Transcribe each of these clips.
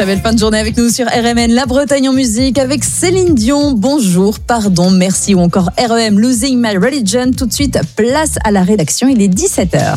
très belle fin de journée avec nous sur RMN, la Bretagne en musique avec Céline Dion. Bonjour, pardon, merci ou encore REM, Losing My Religion. Tout de suite, place à la rédaction, il est 17h.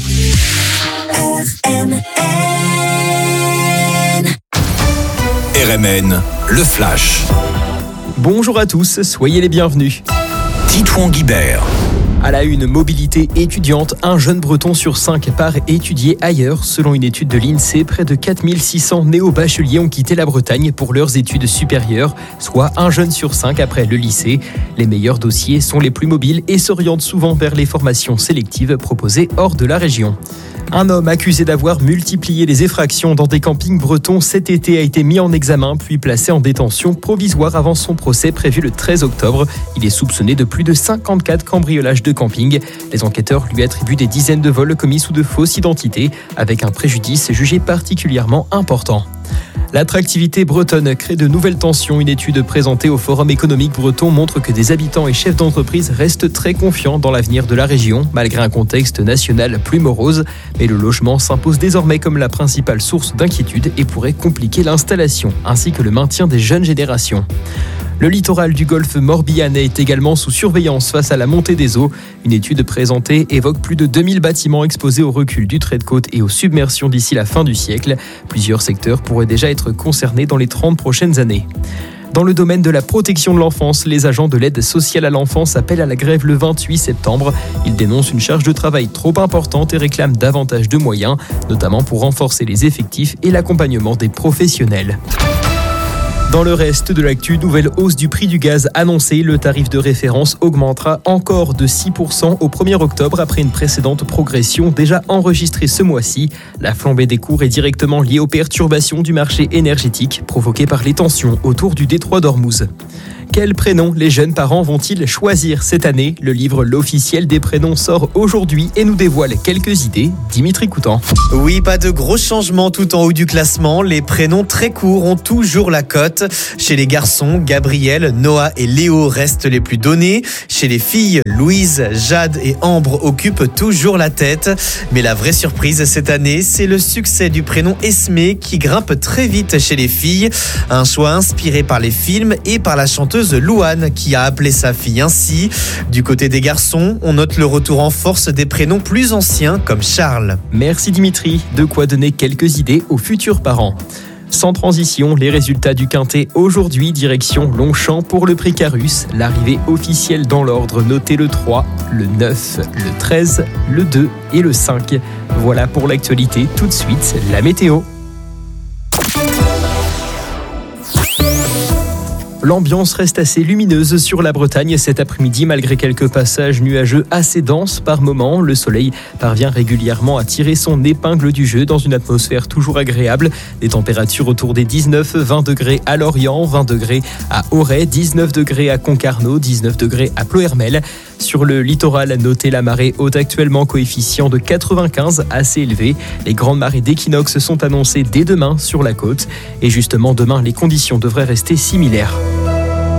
RMN, le Flash. Bonjour à tous, soyez les bienvenus. Titouan Guibert. À la une, mobilité étudiante, un jeune breton sur 5 part étudier ailleurs. Selon une étude de l'INSEE, près de 4600 néo-bacheliers ont quitté la Bretagne pour leurs études supérieures, soit un jeune sur 5 après le lycée. Les meilleurs dossiers sont les plus mobiles et s'orientent souvent vers les formations sélectives proposées hors de la région. Un homme accusé d'avoir multiplié les effractions dans des campings bretons cet été a été mis en examen puis placé en détention provisoire avant son procès prévu le 13 octobre. Il est soupçonné de plus de 54 cambriolages de camping. Les enquêteurs lui attribuent des dizaines de vols commis sous de fausses identités avec un préjudice jugé particulièrement important. L'attractivité bretonne crée de nouvelles tensions. Une étude présentée au Forum économique breton montre que des habitants et chefs d'entreprise restent très confiants dans l'avenir de la région, malgré un contexte national plus morose. Mais le logement s'impose désormais comme la principale source d'inquiétude et pourrait compliquer l'installation, ainsi que le maintien des jeunes générations. Le littoral du golfe morbihanais est également sous surveillance face à la montée des eaux. Une étude présentée évoque plus de 2000 bâtiments exposés au recul du trait de côte et aux submersions d'ici la fin du siècle. Plusieurs secteurs pourraient déjà être concernés dans les 30 prochaines années. Dans le domaine de la protection de l'enfance, les agents de l'aide sociale à l'enfance appellent à la grève le 28 septembre. Ils dénoncent une charge de travail trop importante et réclament davantage de moyens, notamment pour renforcer les effectifs et l'accompagnement des professionnels. Dans le reste de l'actu, nouvelle hausse du prix du gaz annoncée. Le tarif de référence augmentera encore de 6% au 1er octobre après une précédente progression déjà enregistrée ce mois-ci. La flambée des cours est directement liée aux perturbations du marché énergétique provoquées par les tensions autour du détroit d'Ormuz. Quels prénoms les jeunes parents vont-ils choisir cette année ? Le livre L'officiel des prénoms sort aujourd'hui et nous dévoile quelques idées. Dimitri Coutan. Oui, pas de gros changements tout en haut du classement. Les prénoms très courts ont toujours la cote. Chez les garçons, Gabriel, Noah et Léo restent les plus donnés. Chez les filles, Louise, Jade et Ambre occupent toujours la tête. Mais la vraie surprise cette année, c'est le succès du prénom Esmé qui grimpe très vite chez les filles. Un choix inspiré par les films et par la chanteuse Louane qui a appelé sa fille ainsi. Du côté des garçons, on note le retour en force des prénoms plus anciens comme Charles. Merci Dimitri, de quoi donner quelques idées aux futurs parents. Sans transition, les résultats du Quintet aujourd'hui, direction Longchamp pour le prix Carus. L'arrivée officielle dans l'ordre, notez le 3, le 9, le 13, le 2 et le 5. Voilà pour l'actualité, tout de suite la météo. L'ambiance reste assez lumineuse sur la Bretagne cet après-midi malgré quelques passages nuageux assez denses par moments. Le soleil parvient régulièrement à tirer son épingle du jeu dans une atmosphère toujours agréable. Des températures autour des 19-20 degrés à Lorient, 20 degrés à Auray, 19 degrés à Concarneau, 19 degrés à Ploërmel. Sur le littoral, notez la marée haute actuellement coefficient de 95, assez élevé. Les grandes marées d'équinoxe sont annoncées dès demain sur la côte. Et justement, demain, les conditions devraient rester similaires.